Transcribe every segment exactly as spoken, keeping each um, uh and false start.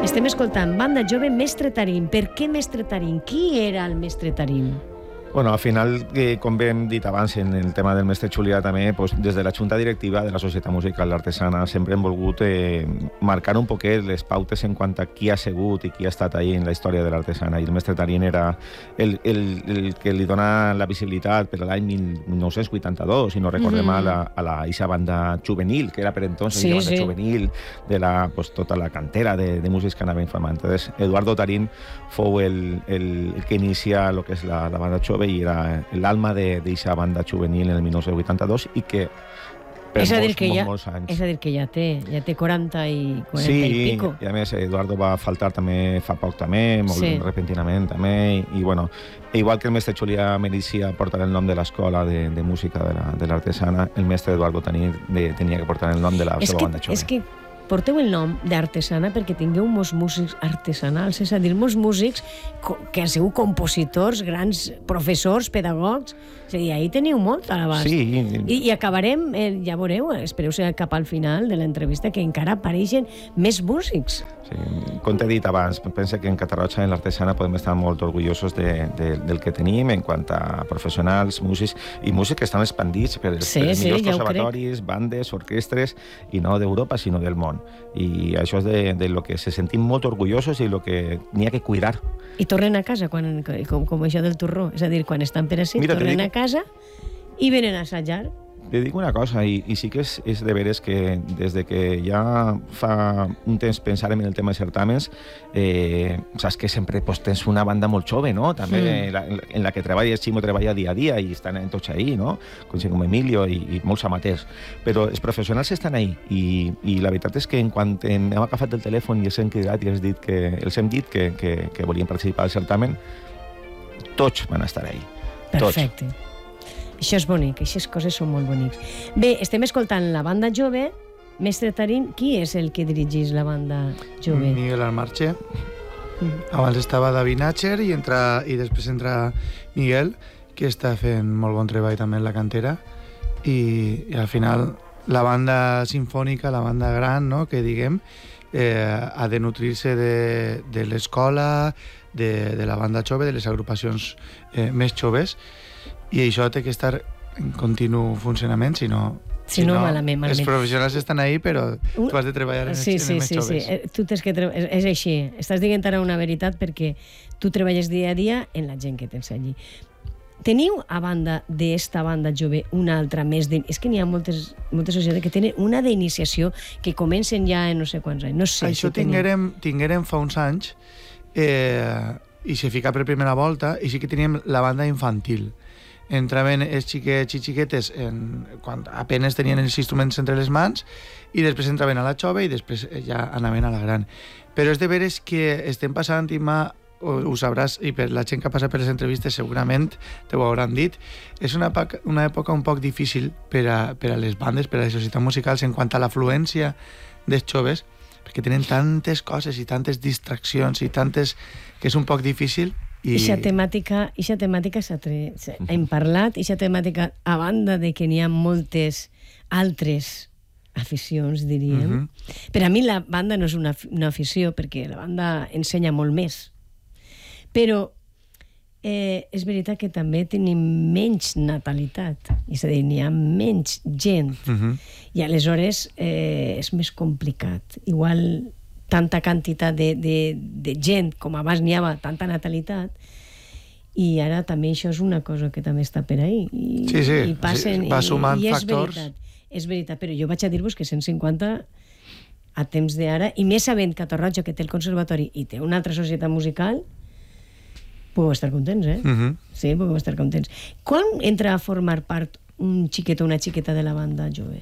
Estem escoltant Banda Jove, Mestre Tarín. Per què Mestre Tarín? Qui era el Mestre Tarín? Bueno, al final, eh, com hem dit abans en el tema del mestre Xulià també, pues, des de la Junta Directiva de la Societat Musical Artesana sempre hem volgut eh, marcar un poquet les pautes en quant a qui ha sigut i qui ha estat ahí en la història de l'artesana, i el mestre Tarín era el, el, el que li dona la visibilitat per l'any mil nou-cents vuitanta-dos, si no recordem mm. a, la, a la eixa banda juvenil, que era per entonces sí, la banda sí. juvenil de la, pues, tota la cantera de, de músics que anaven formant. Entonces, Eduardo Tarín fou el, el, el que inicia lo que és la, la banda jove i era l'alma d'eixa banda juvenil en el mil nou-cents vuitanta-dos i que per és a dir molts, que molts, ja, molts anys... És a dir que ja té, ja té quaranta i, quaranta sí, i pico. Sí, i a més Eduardo va faltar també fa poc també, molt sí. repentinament també, i, i bueno, igual que el mestre Xulià mereixia portar el nom de l'escola de, de música de l'artesana, el mestre Eduardo tenia, de, tenia que portar el nom de la és seva que, banda jove. És que porteu el nom d'artesana perquè tingueu molts músics artesanals, és a dir, molts músics que han sigut compositors, grans professors, pedagogs, és a dir, ahí teniu molt a l'abast. Sí. I, i acabarem, eh, ja veureu, espereu ser cap al final de l'entrevista, que encara apareixen més músics. Sí, com t'he dit abans, penso que en Catarroja, en l'artesana, podem estar molt orgullosos de, de, del que tenim en quant a professionals, músics, i músics que estan expandits per els, sí, per els sí, millors ja conservatoris, bandes, orquestres, i no d'Europa, sinó del món. I això és de, de lo que se sentim molt orgullosos i lo que n'hi ha que cuidar. I tornen a casa, quan, com, com això del torró, és a dir, quan estan per ací, tornen dic... a casa i venen a assajar. Te dic una cosa, i, i sí que és, és de veres que des de que ja fa un temps pensàrem en el tema de certàmens, eh, saps que sempre pues, tens una banda molt jove, no? També mm. la, en la que treballa Ximo treballa dia a dia i estan tots ahí, no? Com, com Emilio i, i molts amateurs. Però els professionals estan ahí i, i la veritat és que en quan hem agafat el telèfon i els hem cridat i els, dit que, els hem dit que, que, que volien participar al certamen, tots van estar ahí. Perfecte. Tots. Això és bonic, aquestes coses són molt bonics. Bé, estem escoltant la banda jove. Mestre Tarín, qui és el que dirigeix la banda jove? Miguel Almarche. Mm. Abans estava David Natcher i, entra, i després entra Miguel, que està fent molt bon treball també en la cantera. I, i al final la banda sinfònica, la banda gran, no?, que diguem, eh, ha de nutrir-se de, de l'escola, de, de la banda jove, de les agrupacions eh, més joves, i això té que estar en continu funcionament, si no... Si, si no, no, malament, malament. Els professionals estan ahí, però tu has de treballar en, sí, els, sí, en els sí, més joves. Sí, tu tens que tre... és, és així. Estàs dient ara una veritat perquè tu treballes dia a dia en la gent que tens allí. Teniu, a banda d'esta banda jove, una altra més de... És que n'hi ha moltes, moltes societats que tenen una d'iniciació que comencen ja en no sé quants anys. No sé això si tinguérem, tinguérem fa uns anys eh, i se fica per primera volta i sí que teníem la banda infantil. Entraven els xiquets i xiquetes en, quan apenes tenien els instruments entre les mans i després entraven a la jove i després ja anaven a la gran. Però és de veres que estem passant, Imma, ho, ho sabràs, i per la gent que passa per les entrevistes segurament te ho hauran dit, és una, una època un poc difícil per a, per a les bandes, per a les societats musicals en quant a l'afluència dels joves, perquè tenen tantes coses i tantes distraccions i tantes que és un poc difícil. I Ixa temàtica, ixa temàtica s'ha tre... hem parlat, ixa temàtica, a banda de que n'hi ha moltes altres aficions, diríem. Uh -huh. Per a mi la banda no és una, una afició, perquè la banda ensenya molt més. Però eh, és veritat que també tenim menys natalitat, és a dir, n'hi ha menys gent. Uh -huh. I aleshores eh, és més complicat. Igual... tanta quantitat de, de, de gent com abans n'hi havia, tanta natalitat, i ara també això és una cosa que també està per ahí. I, sí, sí, i passen, sí, va sumant i, i és factors. Veritat, és veritat, però jo vaig a dir-vos que cent cinquanta a temps d'ara, i més sabent Catarroja, que té el conservatori i té una altra societat musical, podeu estar contents, eh? Uh -huh. Sí, podeu estar contents. Quan entra a formar part un xiquet o una xiqueta de la banda jove?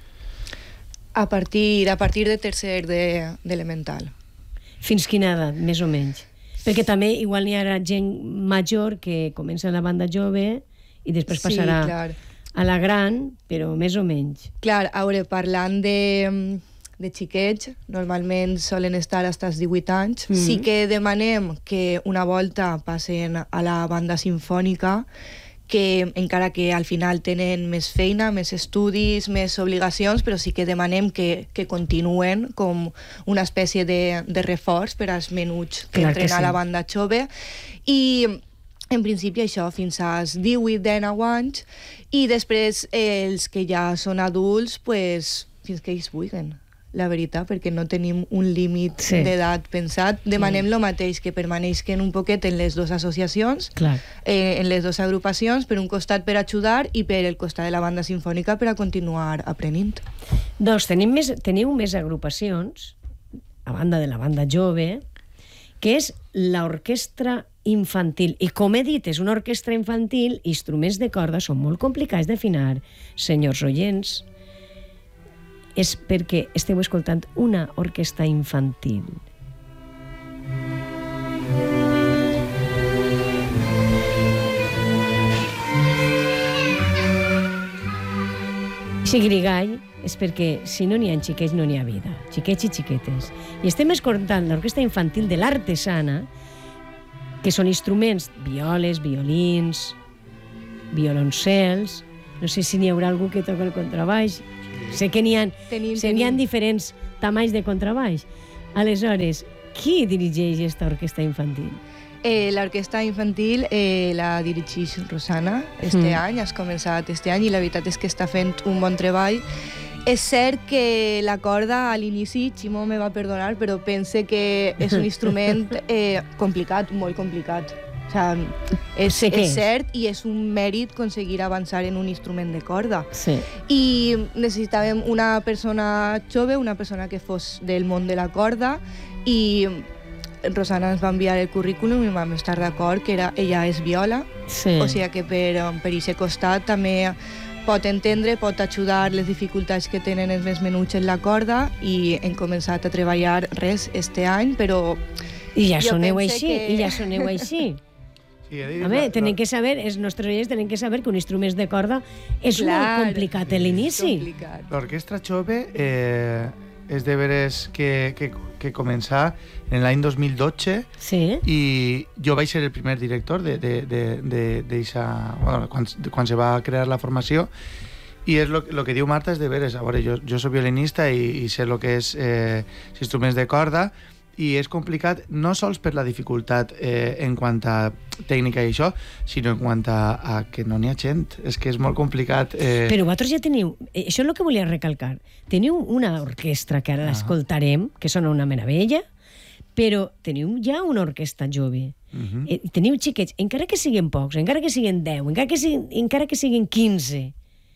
A partir, a partir de tercer d'elemental. Fins quina edat, més o menys? Perquè també igual n'hi ha gent major que comença la banda jove i després sí, passarà clar. a la gran, però més o menys. Clar, a veure, parlant de, de xiquets, normalment solen estar fins als divuit anys. Mm-hmm. Sí que demanem que una volta passen a la banda sinfònica, que encara que al final tenen més feina, més estudis, més obligacions, però sí que demanem que, que continuen com una espècie de, de reforç per als menuts que Clar que entren a sí. la banda jove. I en principi això fins als divuit dinou anys, i després eh, els que ja són adults pues, fins que ells vulguin, la veritat, perquè no tenim un límit Sí. d'edat pensat. Demanem el mateix, que permaneixin un poquet en les dues associacions, Clar. eh, en les dues agrupacions, per un costat per ajudar i per el costat de la banda sinfònica per a continuar aprenent. Doncs tenim més, teniu més agrupacions, a banda de la banda jove, que és l'orquestra infantil. I com he dit, és una orquestra infantil, instruments de corda són molt complicats d'afinar, senyors oients. És perquè esteu escoltant una orquestra infantil. Si grigall és perquè si no n'hi ha xiquets no n'hi ha vida, xiquets i xiquetes. I estem escoltant l'orquestra infantil de l'Artesana, que són instruments, violes, violins, violoncels, no sé si n'hi haurà algú que toca el contrabaix, sé que n'hi ha, Tenim, sé n'hi ha tenim. diferents tamanys de contrabaix. Aleshores, qui dirigeix aquesta orquestra infantil? Eh, L'orquestra infantil eh, la dirigeix Rosana este Mm. any, has començat este any, i la veritat és que està fent un bon treball. És cert que la corda a l'inici, Ximo me va perdonar, però pense que és un instrument eh, complicat, molt complicat. O sea, és, Sé què és és. cert i és un mèrit aconseguir avançar en un instrument de corda. Sí. I necessitàvem una persona jove, una persona que fos del món de la corda, i Rosana ens va enviar el currículum i vam estar d'acord que era, ella és viola, Sí. o sigui que per, per aquest costat també pot entendre, pot ajudar les dificultats que tenen els més menuts en la corda, i hem començat a treballar res este any, però I ja jo soneu pense així, que- i ja soneu així. Sí, he dit, A veure, la- tenen la- que saber, els nostres oients tenen que saber que un instrument de corda és Clar, molt complicat a l'inici. complicat. L'orquestra jove eh, és de veres que, que, que començà en l'any dos mil dotze, Sí. i jo vaig ser el primer director de, de, de, de, d'eixa, bueno, quan, quan se va crear la formació, i és lo, lo que diu Marta és de veres. A veure, jo, jo soc violinista i, i sé el que és eh, instruments de corda, i és complicat no sols per la dificultat eh, en quant a tècnica i això, sinó en quant a, a que no n'hi ha gent. És que és molt complicat. Eh... Però vosaltres ja teniu, eh, això és el que volia recalcar, teniu una orquestra que ara l'escoltarem, que sona una meravella, però teniu ja una orquestra jove. Mhm. Eh, teniu xiquets, encara que siguin pocs, encara que siguin deu, encara que siguin, encara que siguin quinze,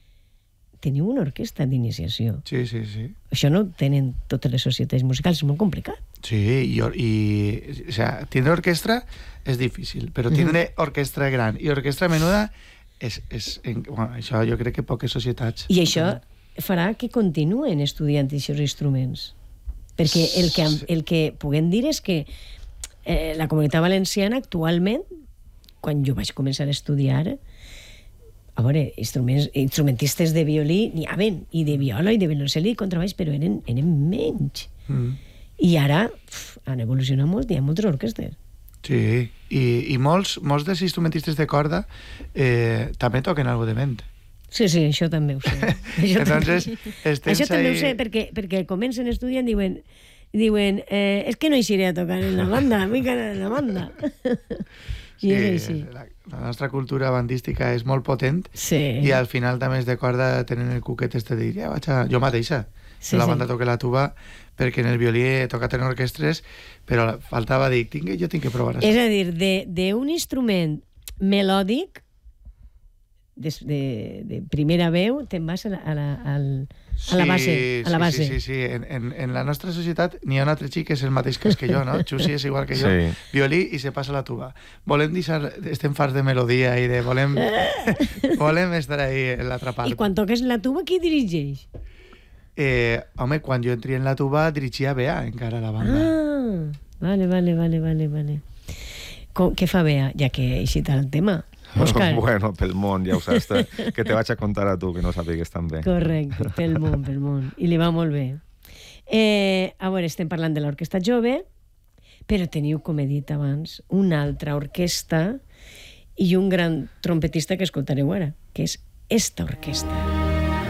teniu una orquestra d'iniciació. Sí, sí, sí. Això no ho tenen totes les societats musicals, és molt complicat. Sí, y, y o sea, tindre orquestra és difícil, però tindre orquestra gran i orquestra menuda és, és en, bueno, això jo crec que poques societats. I això farà que continuen estudiant aquests instruments. Perquè el que, el que puguem dir és que eh, la Comunitat Valenciana actualment, quan jo vaig començar a estudiar, a veure, instruments, instrumentistes de violí n'hi havien, i de viola, i de violoncel, i de contrabaix, però eren, eren menys. Mm. I ara pf, han evolucionat molt, hi ha moltes orquestres. Sí, i, i molts, molts dels instrumentistes de corda eh, també toquen algo de ment. Sí, sí, això també ho sé. Això Entonces, també, els tens això també ho ahí- sé, perquè, perquè comencen estudiant, diuen, diuen eh, és que no iré a tocar en la banda, a mi que en la banda. I és així. la, la nostra cultura bandística és molt potent, Sí. i al final també els de corda tenen el cuquet este de dir, ja vaig a... Jo mateixa, Sí, la sí. banda toca la tuba, perquè en el violí he tocat en orquestres, però faltava dir, tinc, jo tinc que provar això. És a dir, d'un instrument melòdic, de, de, de primera veu, te'n vas a la, a la, al, a la base. A la base. Sí, sí, sí. En, en, en la nostra societat n'hi ha un altre xic que és el mateix cas que jo, no? Xusi és igual que jo. Sí. Violí i se passa la tuba. Volem deixar... Estem farts de melodia i de... Volem, volem estar ahí en l'altra part. I quan toques la tuba, qui dirigeix? Eh, home, quan jo entri en la tuba dirigia Bea encara la banda. Ah, vale, vale, vale, vale, vale. Com, què fa Bea, ja que he citat el tema? Òscar. Bueno, pel món, ja ho saps, que te vaig a contar a tu, que no sàpigues tan bé. Correcte, pel món, pel món. I li va molt bé. Eh, a veure, estem parlant de l'orquestra jove, però teniu, com he dit abans, una altra orquestra, i un gran trompetista que escoltareu ara, que és esta orquestra.